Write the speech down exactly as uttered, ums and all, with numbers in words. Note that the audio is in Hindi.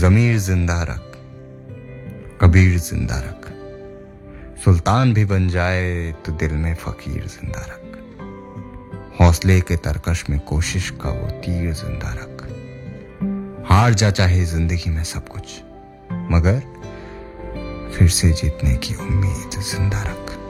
ज़मीर जिंदा रख, कबीर जिंदा रख, सुल्तान भी बन जाए तो दिल में फकीर जिंदा रख, हौसले के तरकश में कोशिश का वो तीर जिंदा रख। हार जा चाहे जिंदगी में सब कुछ, मगर फिर से जीतने की उम्मीद जिंदा रख।